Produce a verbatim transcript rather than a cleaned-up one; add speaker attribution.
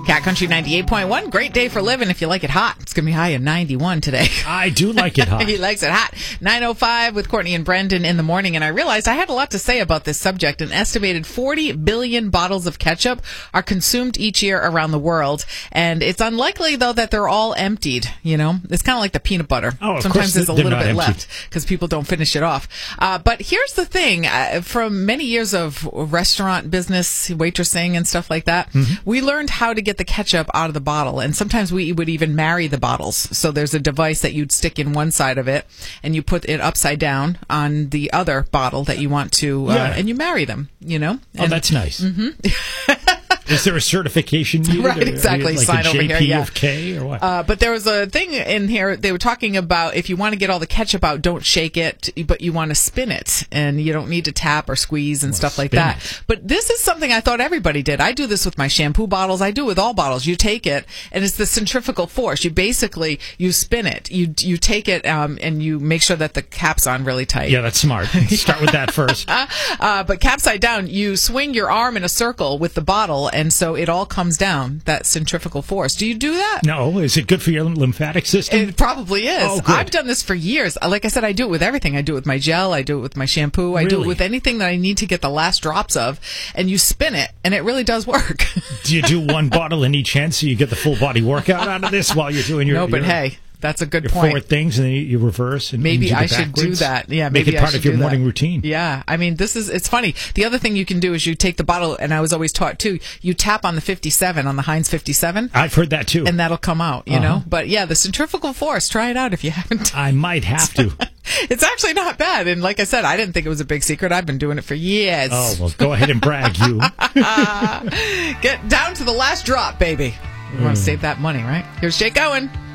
Speaker 1: Cat Country ninety-eight point one. Great day for living if you like it hot. It's going to be high in ninety-one today.
Speaker 2: I do like it hot.
Speaker 1: He likes it hot. nine oh five with Courtney and Brendan in the morning. And I realized I had a lot to say about this subject. An estimated forty billion bottles of ketchup are consumed each year around the world. And it's unlikely, though, that they're all emptied. You know, it's kind of like the peanut butter.
Speaker 2: Oh, of
Speaker 1: Sometimes
Speaker 2: course
Speaker 1: there's a
Speaker 2: they're
Speaker 1: little
Speaker 2: not
Speaker 1: bit
Speaker 2: emptied.
Speaker 1: left because people don't finish it off. Uh, but here's the thing. Uh, from many years of restaurant business, waitressing and stuff like that, mm-hmm. we learned how to get the ketchup out of the bottle. And sometimes we would even marry the bottles. So there's a device that you'd stick in one side of it and you put it upside down on the other bottle that you want to, uh,
Speaker 2: Yeah.
Speaker 1: and you marry them, you know?
Speaker 2: Oh,
Speaker 1: And,
Speaker 2: that's nice. Mm-hmm. Is there a certification needed?
Speaker 1: Right,
Speaker 2: or-
Speaker 1: exactly.
Speaker 2: Like
Speaker 1: Sign
Speaker 2: a
Speaker 1: over
Speaker 2: J P
Speaker 1: here, yeah.
Speaker 2: of K or what?
Speaker 1: Uh, but there was a thing in here, they were talking about if you want to get all the ketchup out, don't shake it, but you want to spin it. And you don't need to tap or squeeze and
Speaker 2: Well,
Speaker 1: stuff like
Speaker 2: spin
Speaker 1: that.
Speaker 2: it.
Speaker 1: But this is something I thought everybody did. I do this with my shampoo bottles. I do it with all bottles. You take it, and it's the centrifugal force. You basically, you spin it. You you take it, um, and you make sure that the cap's on really tight.
Speaker 2: Yeah, that's smart. Start with that first.
Speaker 1: Uh, but capside down, you swing your arm in a circle with the bottle, and so it all comes down, that centrifugal force. Do you do that?
Speaker 2: No, is it good for your lymphatic system?
Speaker 1: It probably is.
Speaker 2: Oh, good.
Speaker 1: I've done this for years. Like I said, I do it with everything. I do it with my gel. I do it with my shampoo. I do it
Speaker 2: Really?
Speaker 1: with anything that I need to get the last drops of. And you spin it, and it really does work.
Speaker 2: Do you do one bottle in each hand so you get the full body workout out of this while you're doing your
Speaker 1: No, but
Speaker 2: your,
Speaker 1: hey, that's a good
Speaker 2: your
Speaker 1: point.
Speaker 2: four things, and then you, you reverse and
Speaker 1: Maybe
Speaker 2: you do
Speaker 1: I
Speaker 2: the
Speaker 1: should do
Speaker 2: backwards?
Speaker 1: that. Yeah,
Speaker 2: Make
Speaker 1: maybe
Speaker 2: it part
Speaker 1: I should
Speaker 2: of your
Speaker 1: do
Speaker 2: morning
Speaker 1: that.
Speaker 2: routine.
Speaker 1: Yeah, I mean, this is it's funny. The other thing you can do is you take the bottle, and I was always taught too. You tap on the fifty-seven on the Heinz fifty-seven,
Speaker 2: I've heard that too.
Speaker 1: and that'll come out. You
Speaker 2: Uh-huh.
Speaker 1: know, but yeah, the centrifugal force. Try it out if you haven't.
Speaker 2: I might have to.
Speaker 1: It's actually not bad, and like I said, I didn't think it was a big secret. I've been doing it for years.
Speaker 2: Oh, well, go ahead and brag, you.
Speaker 1: Get down to the last drop, baby. We want to save that money, right? Here's Jake Owen.